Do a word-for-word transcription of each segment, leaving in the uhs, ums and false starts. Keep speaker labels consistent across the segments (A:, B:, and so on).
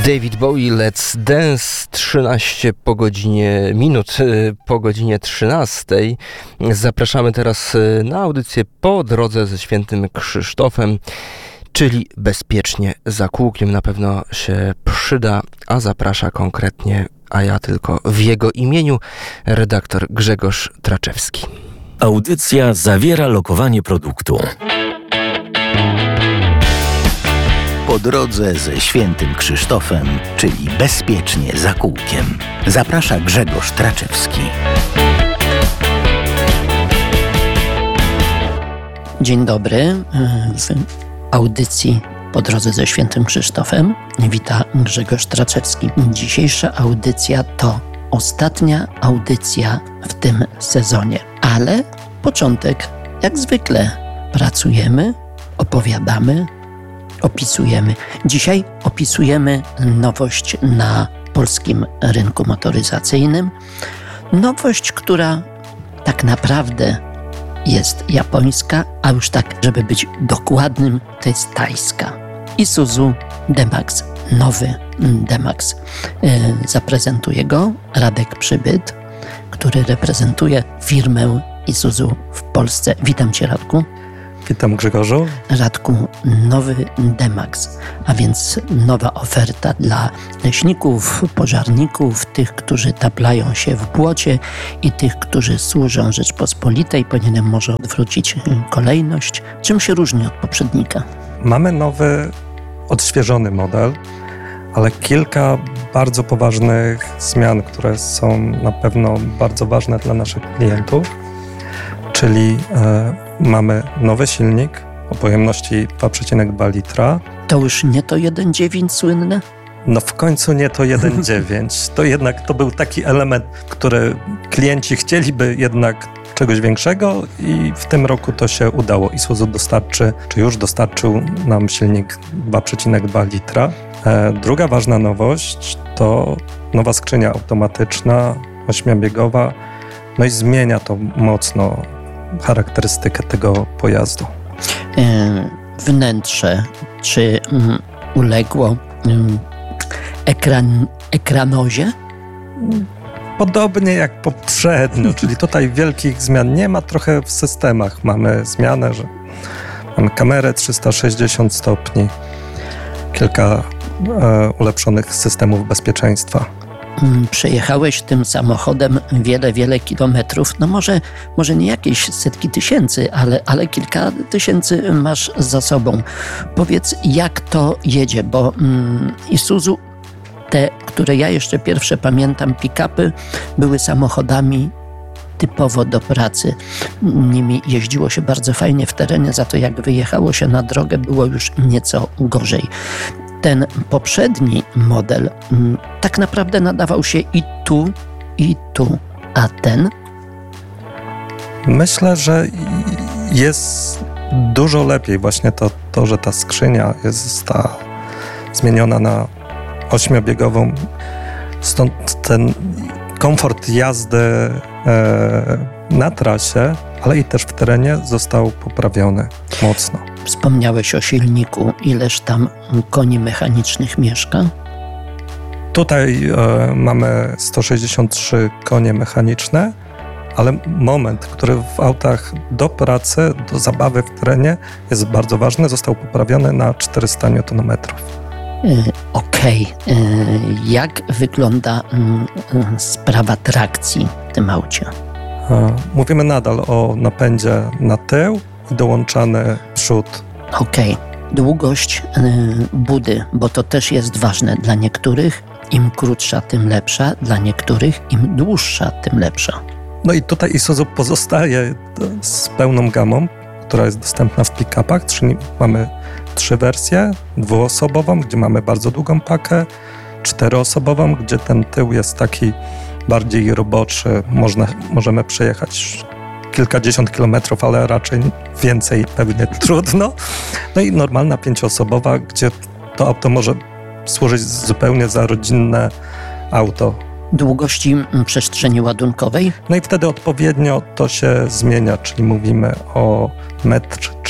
A: David Bowie, Let's Dance, trzynaście po godzinie, minut po godzinie trzynastej. Zapraszamy teraz na audycję Po drodze ze świętym Krzysztofem, czyli Bezpiecznie za kółkiem. Na pewno się przyda, a zaprasza konkretnie, a ja tylko w jego imieniu, redaktor Grzegorz Traczewski.
B: Audycja zawiera lokowanie produktu. Po drodze ze świętym Krzysztofem, czyli Bezpiecznie za kółkiem. Zaprasza Grzegorz Traczewski.
C: Dzień dobry. W audycji Po drodze ze świętym Krzysztofem wita Grzegorz Traczewski. Dzisiejsza audycja to ostatnia audycja w tym sezonie, ale początek, jak zwykle, pracujemy, opowiadamy, opisujemy. Dzisiaj opisujemy nowość na polskim rynku motoryzacyjnym. Nowość, która tak naprawdę jest japońska, a już tak, żeby być dokładnym, to jest tajska. Isuzu D-Max, nowy D-Max. Yy, zaprezentuje go Radek Przybyt, który reprezentuje firmę Isuzu w Polsce. Witam Cię, Radku.
D: Witam, Grzegorzu.
C: Radku, nowy D-Max, a więc nowa oferta dla leśników, pożarników, tych, którzy taplają się w błocie i tych, którzy służą Rzeczpospolitej. Powinienem może odwrócić kolejność. Czym się różni od poprzednika?
D: Mamy nowy, odświeżony model, ale kilka bardzo poważnych zmian, które są na pewno bardzo ważne dla naszych klientów, czyli e, mamy nowy silnik o pojemności dwa przecinek dwa litra.
C: To już nie to jeden dziewięć słynne?
D: No w końcu nie to jeden dziewięć. To jednak to był taki element, który klienci chcieliby jednak czegoś większego i w tym roku to się udało. Isuzu dostarczy, czy już dostarczył nam silnik dwa przecinek dwa litra. E, druga ważna nowość to nowa skrzynia automatyczna, ośmiobiegowa, no i zmienia to mocno charakterystykę tego pojazdu.
C: E, wnętrze, czy um, uległo um, ekran, ekranozie?
D: Podobnie jak poprzednio, czyli tutaj wielkich zmian nie ma, trochę w systemach mamy zmianę, że mamy kamerę trzysta sześćdziesiąt stopni, kilka e, ulepszonych systemów bezpieczeństwa.
C: Przejechałeś tym samochodem wiele, wiele kilometrów, no może, może nie jakieś setki tysięcy, ale, ale kilka tysięcy masz za sobą. Powiedz, jak to jedzie, bo mm, Isuzu, te, które ja jeszcze pierwsze pamiętam, pick-upy, były samochodami typowo do pracy. Nimi jeździło się bardzo fajnie w terenie, za to jak wyjechało się na drogę, było już nieco gorzej. Ten poprzedni model m, tak naprawdę nadawał się i tu, i tu, a ten?
D: Myślę, że jest dużo lepiej właśnie to, to że ta skrzynia jest ta zmieniona na ośmiobiegową. Stąd ten komfort jazdy e, na trasie, ale i też w terenie został poprawiony mocno.
C: Wspomniałeś o silniku. Ileż tam koni mechanicznych mieszka?
D: Tutaj e, mamy sto sześćdziesiąt trzy konie mechaniczne, ale moment, który w autach do pracy, do zabawy w terenie jest bardzo ważny, został poprawiony na czterysta niutonometrów.
C: Okej. Okay. Jak wygląda sprawa trakcji w tym aucie?
D: Mówimy nadal o napędzie na tył i dołączany przód.
C: Okej. Okay. Długość budy, bo to też jest ważne dla niektórych. Im krótsza, tym lepsza. Dla niektórych im dłuższa, tym lepsza.
D: No i tutaj Isuzu pozostaje z pełną gamą, która jest dostępna w pick-upach, czyli mamy trzy wersje, dwuosobową, gdzie mamy bardzo długą pakę, czteroosobową, gdzie ten tył jest taki bardziej roboczy, można, możemy przejechać kilkadziesiąt kilometrów, ale raczej więcej pewnie trudno. No i normalna pięcioosobowa, gdzie to auto może służyć zupełnie za rodzinne auto.
C: Długości przestrzeni ładunkowej?
D: No i wtedy odpowiednio to się zmienia, czyli mówimy o metr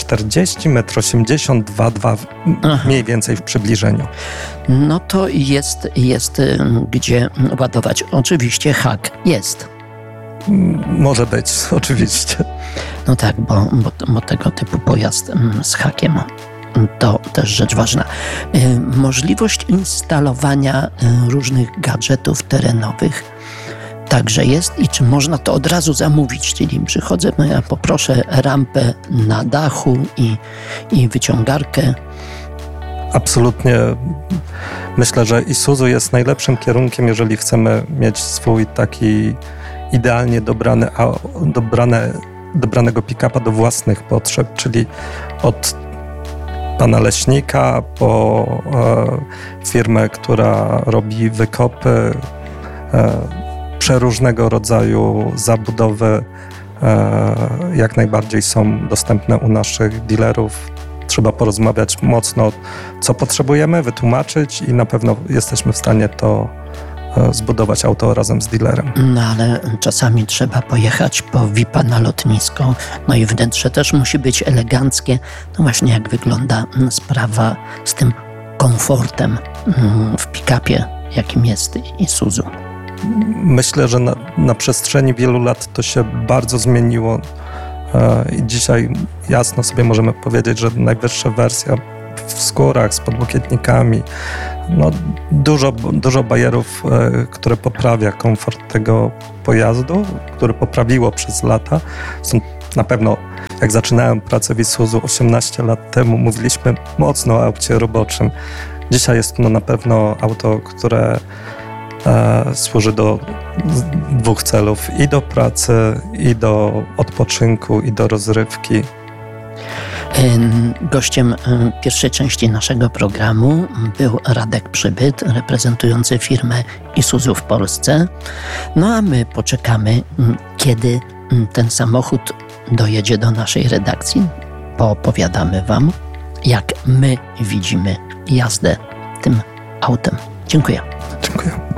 D: czterdzieści, metr osiemdziesiąt, dwa dwa mniej więcej w przybliżeniu.
C: No to jest, jest y, gdzie ładować. Oczywiście hak jest.
D: M- Może być, oczywiście.
C: No tak, bo, bo, bo tego typu pojazd mm, z hakiem to też rzecz ważna. Y, Możliwość instalowania y, różnych gadżetów terenowych także jest i czy można to od razu zamówić, czyli przychodzę, no ja poproszę rampę na dachu i, i wyciągarkę.
D: Absolutnie. Myślę, że Isuzu jest najlepszym kierunkiem, jeżeli chcemy mieć swój taki idealnie dobrany, dobrane, dobranego pick-upa do własnych potrzeb, czyli od pana leśnika po e, firmę, która robi wykopy, e, przeróżnego rodzaju zabudowy, e, jak najbardziej są dostępne u naszych dealerów. Trzeba porozmawiać mocno, co potrzebujemy, wytłumaczyć i na pewno jesteśmy w stanie to e, zbudować auto razem z dealerem.
C: No ale czasami trzeba pojechać po V I P-a na lotnisko, no i wnętrze też musi być eleganckie. No właśnie jak wygląda mm, sprawa z tym komfortem mm, w pick-upie, jakim jest Isuzu.
D: Myślę, że na, na przestrzeni wielu lat to się bardzo zmieniło e, i dzisiaj jasno sobie możemy powiedzieć, że najwyższa wersja w skórach z podłokietnikami, no dużo, dużo bajerów, e, które poprawia komfort tego pojazdu, które poprawiło przez lata. Są na pewno, jak zaczynałem pracę w Isuzu osiemnaście lat temu, mówiliśmy mocno o aucie roboczym. Dzisiaj jest to na pewno auto, które E, służy do dwóch celów, i do pracy, i do odpoczynku, i do rozrywki.
C: Gościem pierwszej części naszego programu był Radek Przybyt, reprezentujący firmę Isuzu w Polsce. No a my poczekamy, kiedy ten samochód dojedzie do naszej redakcji. Poopowiadamy wam, jak my widzimy jazdę tym autem. Dziękuję.
D: Dziękuję.